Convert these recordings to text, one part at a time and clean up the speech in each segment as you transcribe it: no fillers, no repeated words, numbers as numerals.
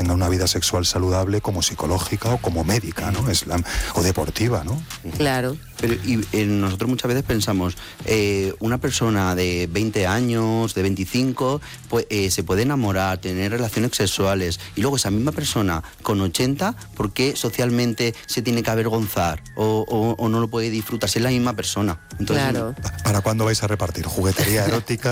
tengan una vida sexual saludable como psicológica o como médica, ¿no? O deportiva, ¿no? Claro. Pero nosotros muchas veces pensamos, una persona de 20 años, de 25, pues se puede enamorar, tener relaciones sexuales, y luego esa misma persona con 80, ¿por qué socialmente se tiene que avergonzar o no lo puede disfrutar si es la misma persona? Entonces, claro. ¿Para cuándo vais a repartir juguetería erótica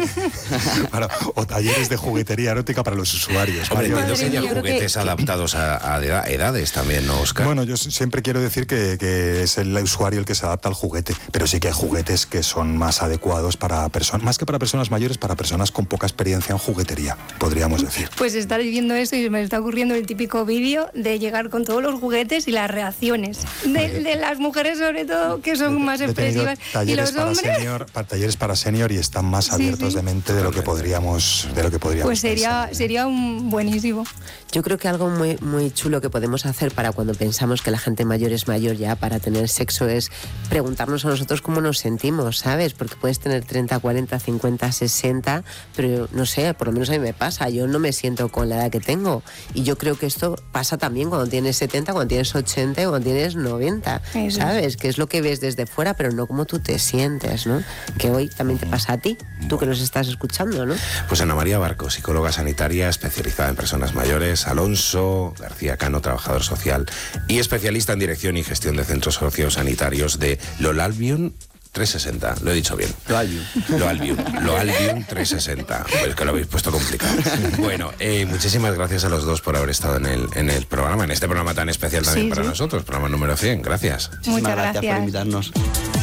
o talleres de juguetería erótica para los usuarios? Hombre, entiendo que haya yo creo juguetes adaptados a edades también, ¿no, Óscar? Bueno, yo siempre quiero decir que es el usuario el que se adapta al juguete, pero sí que hay juguetes que son más adecuados para personas, más que para personas mayores, para personas con poca experiencia en juguetería, podríamos decir. Pues estar viendo eso y me está ocurriendo el típico vídeo de llegar con todos los juguetes y las reacciones de las mujeres, sobre todo, que son más expresivas, y los hombres. Talleres para senior y están más abiertos de mente de lo que podríamos Pues sería un buenísimo. Yo creo que algo muy, muy chulo que podemos hacer para cuando pensamos que la gente mayor es mayor ya para tener sexo es preguntarnos a nosotros cómo nos sentimos, ¿sabes? Porque puedes tener 30, 40, 50, 60, pero no sé, por lo menos a mí me pasa, yo no me siento con la edad que tengo. Y yo creo que esto pasa también cuando tienes 70, cuando tienes 80, cuando tienes 90, Eso. ¿sabes? Que es lo que ves desde fuera, pero no como tú te sientes, ¿no? Que hoy también te pasa a ti, tú que nos estás escuchando, ¿no? Pues Ana María Barco, psicóloga sanitaria especializada en personas mayores, Alonso García Cano, trabajador social y especialista en dirección y gestión de centros sociosanitarios de Loalbion 360, lo he dicho bien. Loalbion 360. Pues que lo habéis puesto complicado. Bueno, muchísimas gracias a los dos por haber estado en el programa, en este programa tan especial también para nosotros, programa número 100. Gracias. Muchas gracias por invitarnos.